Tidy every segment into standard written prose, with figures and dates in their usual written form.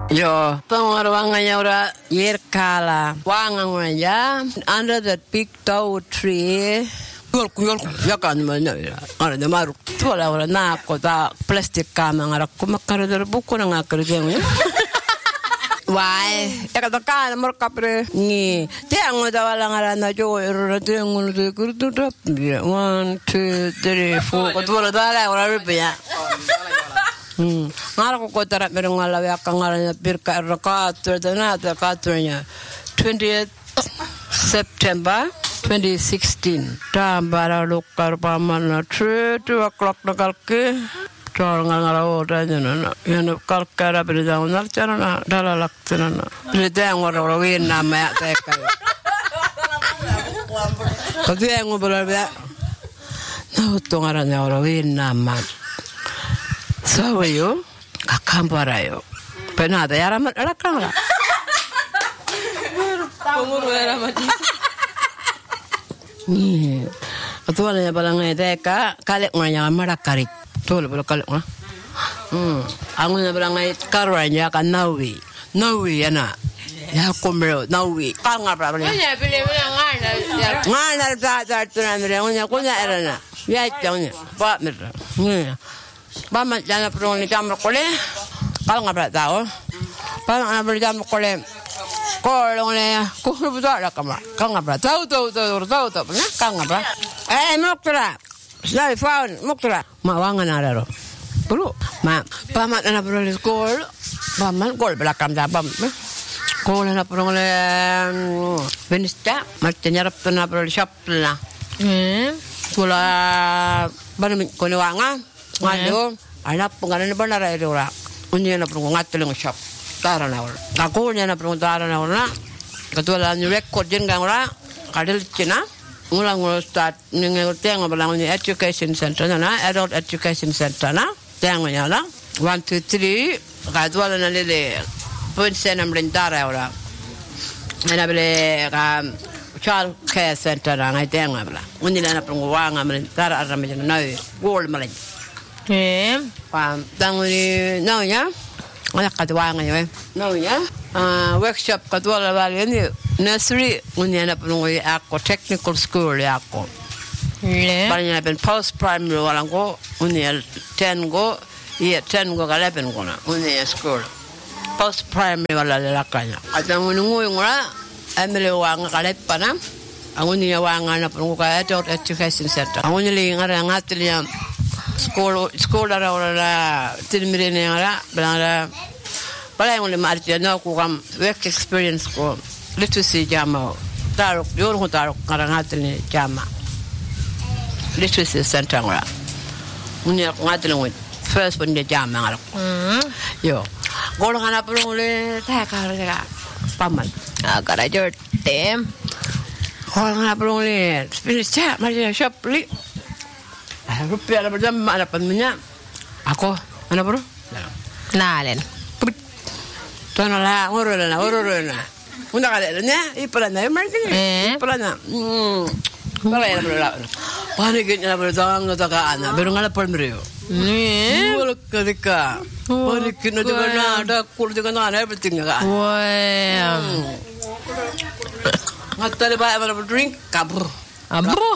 Yo, pangwarwanganya ora yerkala. Wanganganya under that big tall tree. Yolku yakan mana ya. Ara de maru. Tola ora na ko da plastic kama ngara kumakara der buku na ngakar jeng. Why? Yakataka mor kapre ni. Tiang da wala ngara na jo ero de ngul de kurtu drop. 1 2 3 4 ko tola da ora rubya. Ngara ko kotara pero ngala yakka ngara birka rakatur danata katurnya 20th September 2016 tambara lokar pamana 2 o'clock nakalke tor ngara ora jana yana kalkara berdang narchana dalalak tana berdang ora win nama teka ko dia ngobrol ya na utongara nya ora win nama Sawayo, kakambarayo. Penada yaramat alakanga. Penguru yaramat. Ni, atuan ya balangay teka, kalek nganya marakarik. Tol bala kalek nga. Angon na balangay karanya ka nawi. Nawi yana. Ya kumero nawi. Kanga pra. Kunya pili ngana. Ngana ta tunan re kunya erana. Ya tawnya. Ba mera. Ni. Bamat jana perong ni jam kole, kalau ngabrak tahu, kalau ngabrak jam kole, kalau ni, kalau betul ada kamera, kalau ngabrak tahu, pernah kalau ngabrak, muktura, sudah found muktura, mawangan ada loh, perlu, bamat jana perong ni sekolah, bamat kol belakang jabam, kol jana perong ni Venista, macam nyarap jana perong shop lah, sekolah baru kau wangan. Ngado, anak pengaruh benar ada orang. Unya na perlu ngateleng shop. Tara na orang. Aku unya na perlu tara na orang. Ketua la new record jengang orang. Kadel Cina. Ngulang start nengal tiang ngabalang ni education center na, adult education center na. Tiang ngala. 1 2 3. Ketua la na lele. Pun senam lentara orang. Ana bele child care center na ngai tiang ngabla. Unya na perlu wang ngamelentara arame na gol malay. Tanguni naunya, anak kedua ngaya, naunya, workshop kedua lagi ni nursery, unya na penunggu aku technical school aku. Banyak pen post primary orang ko, unya 10 go, 10 go kalau pen ko na, unya school, post primary wala lakanya. Atang menunggu ngora, ambil wang kalau pana, unya wang anak penunggu kaya adult education center. Unya lingar yang ngatliam. Sekolah orang timire ni orang benar benar yang oleh martian aku kam work experience ko literacy jama taruk diorang taruk orang hatil ni jama literacy center orang punya ngatil ni first pun dia jama orang yo golongan apa oleh tak kerja paman Agak aja tem. golongan apa oleh finish cak macam shop li rupiah ada berjam ada pannya aku mana bro Nalen. Tonala ururana unda kale nya ipalana martin ipalana bala ya bro pani genya bro tang ngata ana beru ngala palmrio Ni. wala kadika pani kino de bana ada kul de kana everything ga Wah. ngata le ba bro drink kabur Abro.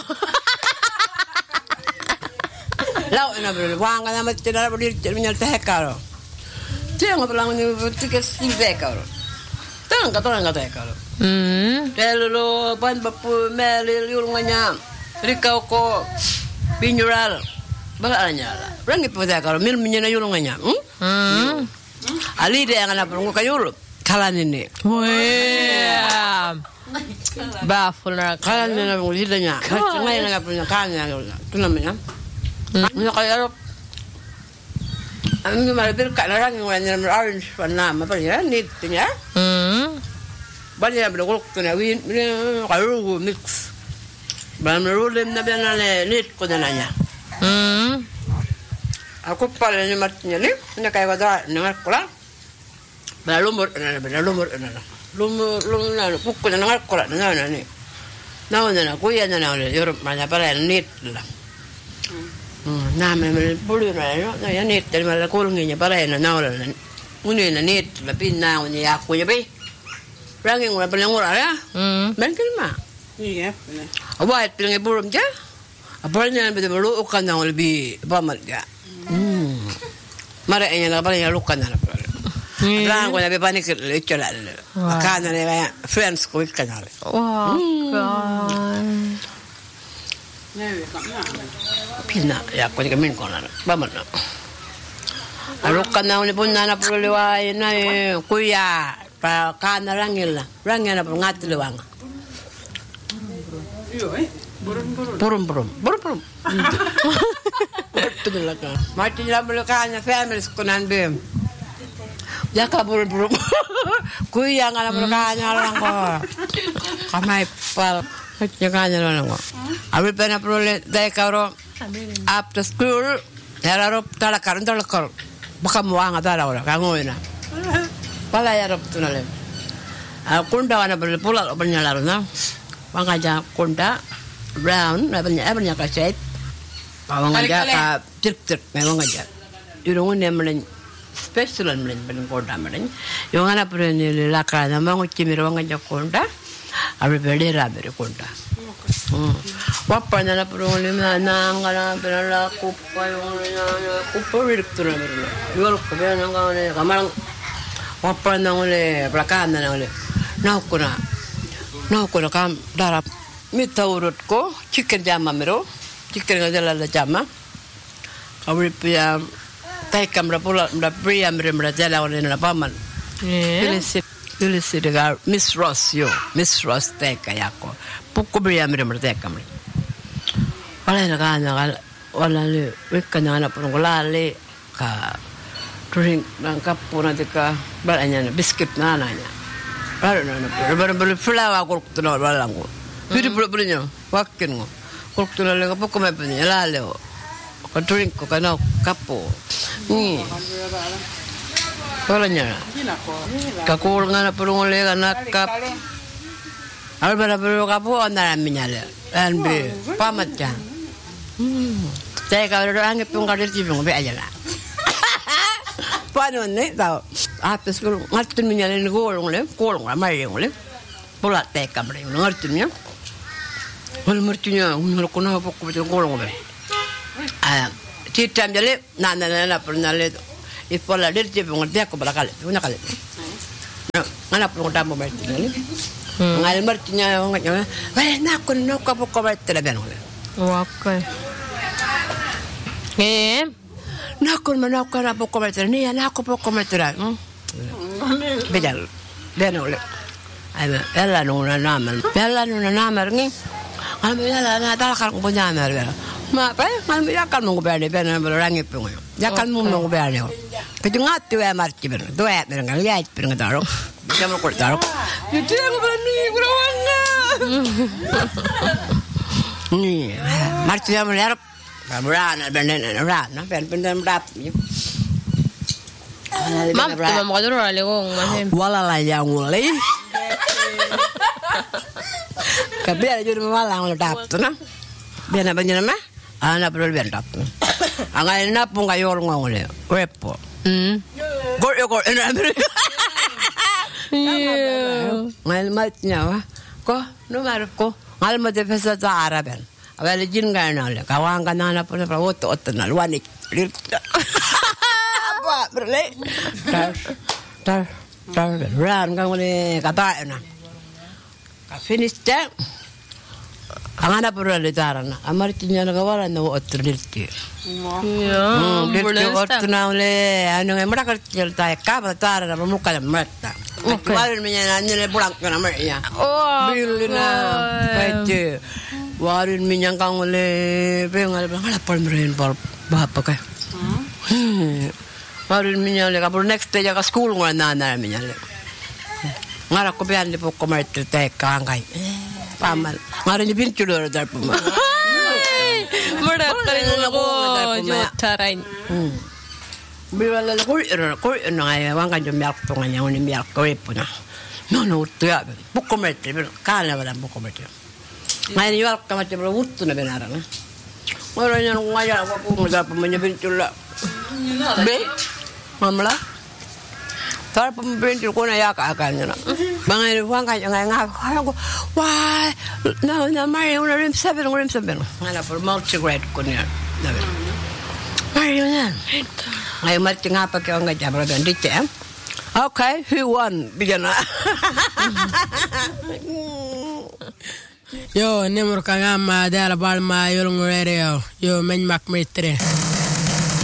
Lau na bro wanga na matira bro terminal teh karo tiang pelang ni tiket silve karo tang teh karo telo ban bapu meli yulunganya rikau ko binjural balanya la rangi pada karo mil minyana yulunganya ali de ngana perungu kayul kalan ini Wah. Baful na kalan ni na ngulidanya ngai na punya kanya tu namanya Mula kaya ang malapit ka na lang yung orange warna apa ya ni punya banyak bergolok tu na win kayu mix baru lem na biar ni ko na nanya aku paling ni matnya ni kaya wada ni markola lumur na pukul na markola na ni na kuya na Europe mana pala ni lah Nama bulu na ya ni dari malah kurungnya para na naula Uni na nit la pinna uni aku ya be. Ranging ora paling ora ya. Mungkin mah. Iya. Awat pilang iburum ja. Apalnya betul ukan na lebih pamat ja. Mara enya na paling lukan na. Rang ko na be panik le chola. Kana ne friends ko ikanale. Wah. Pina ya ko ni kamin ko na. Pamat na. Alukan na uni punna na puluwa na kuya pa kana rangil na ngat luwang. Burung. Betul lah kan. Mati lah belakangnya family sekunan bem. Jaka burung. Kuya ngana belakangnya orang ko. Kamai pal. Jakanya orang ko. Abi pena prole dai karo after school. Yararop talakar. Baka muanga tala ora kangoina. Pala yarop tunale. Kunda wana berpulak bernyala na. Wangaja kunda brown abanya ka shape. Wangaja ka tirk memang aja. Yurungun nemlen special men kunda men. Yongana prene laka na mangu chimiro wangaja kunda. Abe bedera bere kunda. Wapa na prone na ngala bela kupa yongana kupa virtura bere. Yol ko be na ngane kamarang wapa na ngole belakang na ngole. Nah kuna kam darap mita urut ko chicken jama mero chicken ngajala la jama kawri pia tai kamra pula mra pria mra jala ona na paman Felicity ga Miss Ross tai kayako pukko pria mra tai kamri wala na kana wala le wekana na pun golale ka drink nang kapuna tika balanya biscuit na nanya. Baru flower kuruktuno balangu. Biri punya wakin ngo. Kuruktuno le kapo kome punya laleo. Drink ko kana kapo. Ni. Kolanya. Kakul ngana purung le kana kap. Albara purung kapo andara minyale. Anbe pamatja. Saya kalau orang itu nggak cibung be aja lah. Panon ni tahu. Apa sekarang ngerti minyalin kolong ramai yang le. Pola tekam le ngerti minya. Kalau mertunya unur kena apa kau betul kolong be. Citam jale nana pernah le. Ipola dia cibung dia aku berakal. Punya kali. Mana perlu tamu mertunya le. Ngal mertunya nganya. Wah nak apa kau betul le benar le. Okay. Nakon manakon na poko meter ni anako poko meter bejal benole ay ella nuna namer ni almi ella na talakar ko nyamar ma pa almi yakal mo berde benen rangi pungo yakal mo berde kedungat tu marti ben do ya ben ngal ya ben ngadaro jamo ko daro yuti ko bani brawanga ni marti jamo yarap Rana rana ben rap. Mam tu mam kadro ale ko masem. Wala la yang mulai. Kabia jur wala ngol tap tu na. Biana banjana ma? Ana perlu ben tap. Angai na pung kayor ngole. Wepo. Gor ena ber. Ngal matnya wa. Ko no mar ko. Ngal mate pesa ta araben. Awal jin gana le kawang kanana pun rawat otan alwanik apa berle tar ran kang le kata na ka finish ta angana pun le tarana amar tinya na kawalan no otrilti otna le anu emra kertil ta ka batar na muka mata kawalin minya na le pulang kana mernya bilina baite warin minyang kang le bengal pal meren pal bapa ka warin minyang le kapur next day ka school ngana na minyang le ngara ko bian le poko martir te kang kai pamal ngara ni pinchulo dar puma mura tarin ko jotarain biwala le ko ngai wang kan jom yak to nganya ni yak ko ipuna no tu ya poko martir kala wala poko martir Ngayon yung kama tiba wuto na benara na. Ngayon yung ngaya ako kung sa pamanya pinchula. Be, mamla. Tara pembintil ko na yaka akan na. Mga iwan ka nga ko. Why? No, Mario na rim 7. Ngala por multi-grade ko niya. Mario na. Ay mati nga pa kaya nga jabra dan dite. Okay, who won? Bigyan na. Yo, nemur kanga ma dala bal ma yolong radio. Yo men mak metre.